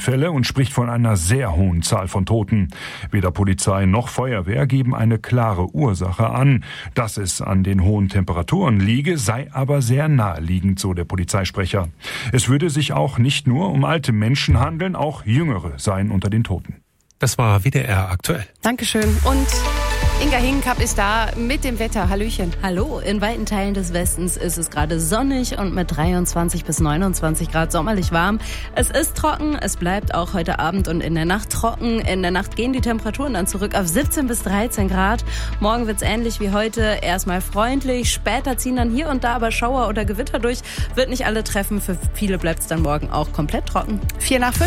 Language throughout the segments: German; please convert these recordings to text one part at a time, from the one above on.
Unfälle und spricht von einer sehr hohen Zahl von Toten. Weder Polizei noch Feuerwehr geben eine klare Ursache an. Dass es an den hohen Temperaturen liege, sei aber sehr naheliegend, so der Polizeisprecher. Es würde sich auch nicht nur um alte Menschen handeln, auch Jüngere seien unter den Toten. Das war WDR aktuell. Dankeschön. Und Inga Hingenkamp ist da mit dem Wetter. Hallöchen. Hallo, in weiten Teilen des Westens ist es gerade sonnig und mit 23 bis 29 Grad sommerlich warm. Es ist trocken, es bleibt auch heute Abend und in der Nacht trocken. In der Nacht gehen die Temperaturen dann zurück auf 17 bis 13 Grad. Morgen wird's ähnlich wie heute, erstmal freundlich. Später ziehen dann hier und da aber Schauer oder Gewitter durch. Wird nicht alle treffen, für viele bleibt's dann morgen auch komplett trocken. 4:05.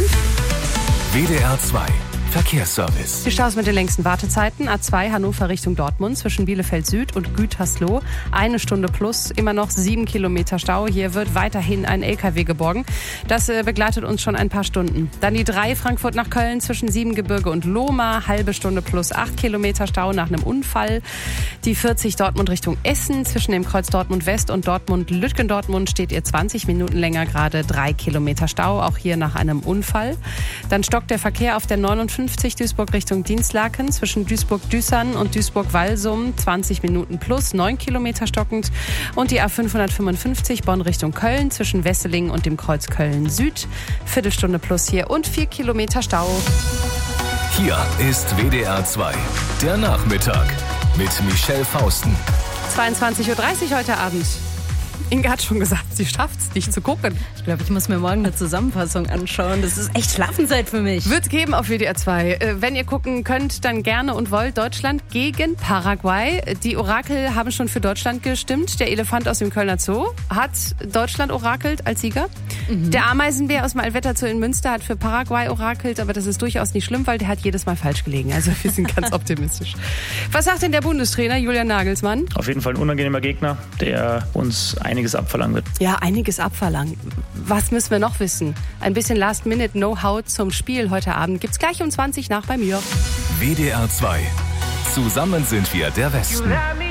WDR 2 Verkehrsservice. Die Staus mit den längsten Wartezeiten. A2 Hannover Richtung Dortmund zwischen Bielefeld Süd und Gütersloh. 1 Stunde plus, immer noch 7 Kilometer Stau. Hier wird weiterhin ein LKW geborgen. Das begleitet uns schon ein paar Stunden. Dann die 3 Frankfurt nach Köln zwischen Siebengebirge und Lohmar. Halbe Stunde plus 8 Kilometer Stau nach einem Unfall. Die 40 Dortmund Richtung Essen zwischen dem Kreuz Dortmund West und Dortmund-Lütgendortmund steht ihr 20 Minuten länger gerade. 3 Kilometer Stau, auch hier nach einem Unfall. Dann stockt der Verkehr auf der 59 Duisburg Richtung Dienstlaken zwischen Duisburg-Düssern und Duisburg-Walsum 20 Minuten plus 9 Kilometer stockend und die A555 Bonn Richtung Köln zwischen Wesseling und dem Kreuz Köln Süd Viertelstunde plus hier und 4 Kilometer Stau. Hier ist WDR 2, der Nachmittag mit Michelle Fausten. 22:30 Uhr heute Abend. Inga hat schon gesagt, sie schafft es nicht zu gucken. Ich glaube, ich muss mir morgen eine Zusammenfassung anschauen. Das ist echt Schlafenszeit für mich. Wird geben auf WDR 2. Wenn ihr gucken könnt, dann gerne und wollt. Deutschland gegen Paraguay. Die Orakel haben schon für Deutschland gestimmt. Der Elefant aus dem Kölner Zoo hat Deutschland orakelt als Sieger. Der Ameisenbär aus dem Allwetter Zoo in Münster hat für Paraguay orakelt, aber das ist durchaus nicht schlimm, weil der hat jedes Mal falsch gelegen. Also wir sind ganz optimistisch. Was sagt denn der Bundestrainer Julian Nagelsmann? Auf jeden Fall ein unangenehmer Gegner, der uns einiges abverlangen wird. Ja, einiges abverlangen. Was müssen wir noch wissen? Ein bisschen Last-Minute-Know-how zum Spiel heute Abend gibt's gleich um 20 nach bei mir. WDR 2. Zusammen sind wir der Westen.